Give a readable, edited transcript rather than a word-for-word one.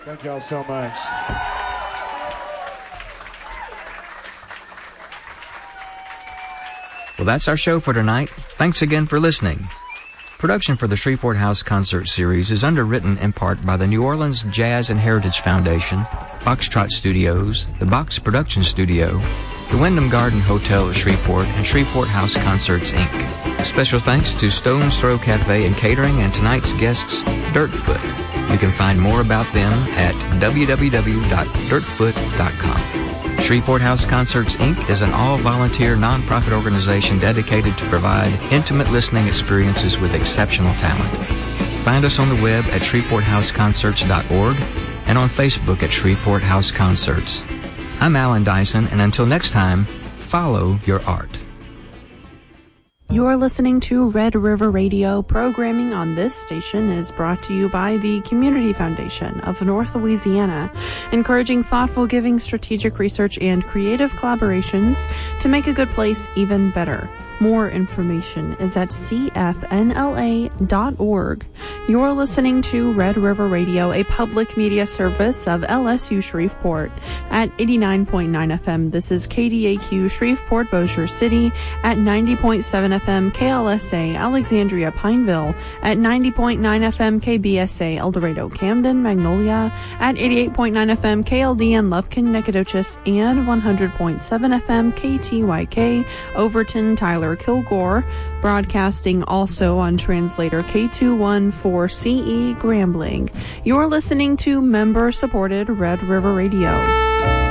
Thank y'all so much. Well, that's our show for tonight. Thanks again for listening. Production for the Shreveport House Concert Series is underwritten in part by the New Orleans Jazz and Heritage Foundation, Foxtrot Studios, the Box Production Studio, the Wyndham Garden Hotel at Shreveport, and Shreveport House Concerts, Inc. Special thanks to Stone's Throw Cafe and Catering and tonight's guests, Dirtfoot. You can find more about them at www.dirtfoot.com. Shreveport House Concerts, Inc. is an all-volunteer nonprofit organization dedicated to provide intimate listening experiences with exceptional talent. Find us on the web at shreveporthouseconcerts.org and on Facebook at Shreveport House Concerts. I'm Alan Dyson, and until next time, follow your art. You're listening to Red River Radio. Programming on this station is brought to you by the Community Foundation of North Louisiana, encouraging thoughtful giving, strategic research, and creative collaborations to make a good place even better. More information is at cfnla.org. You're listening to Red River Radio, a public media service of LSU Shreveport. At 89.9 FM, this is KDAQ Shreveport Bossier City. At 90.7 FM, KLSA Alexandria Pineville. At 90.9 FM, KBSA El Dorado Camden Magnolia. At 88.9 FM, KLDN Lufkin Nacogdoches. And 100.7 FM, KTYK Overton Tyler Kilgore, broadcasting also on translator K214CE Grambling. You're listening to member-supported Red River Radio.